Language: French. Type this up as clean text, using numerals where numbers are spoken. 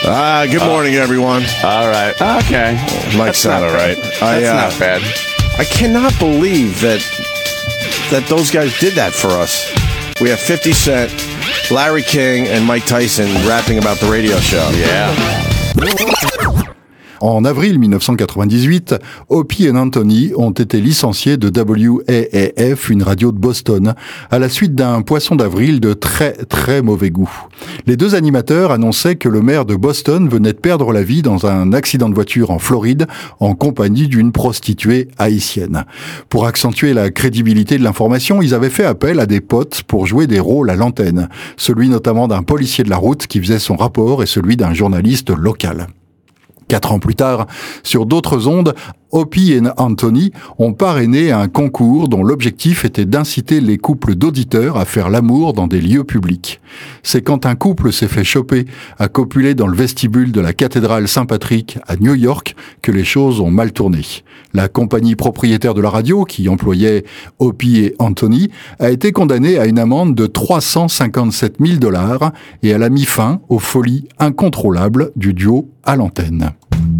Good morning, everyone. All right. Okay. Might sound all right. That's not bad. I cannot believe that those guys did that for us. We have 50 Cent, Larry King, and Mike Tyson rapping about the radio show. Yeah. En avril 1998, Opie et Anthony ont été licenciés de WAAF, une radio de Boston, à la suite d'un poisson d'avril de très très mauvais goût. Les deux animateurs annonçaient que le maire de Boston venait de perdre la vie dans un accident de voiture en Floride en compagnie d'une prostituée haïtienne. Pour accentuer la crédibilité de l'information, ils avaient fait appel à des potes pour jouer des rôles à l'antenne, celui notamment d'un policier de la route qui faisait son rapport et celui d'un journaliste local. 4 ans plus tard, sur d'autres ondes, Opie et Anthony ont parrainé un concours dont l'objectif était d'inciter les couples d'auditeurs à faire l'amour dans des lieux publics. C'est quand un couple s'est fait choper à copuler dans le vestibule de la cathédrale Saint-Patrick à New York que les choses ont mal tourné. La compagnie propriétaire de la radio, qui employait Opie et Anthony, a été condamnée à une amende de $357 000 et elle a mis fin aux folies incontrôlables du duo à l'antenne.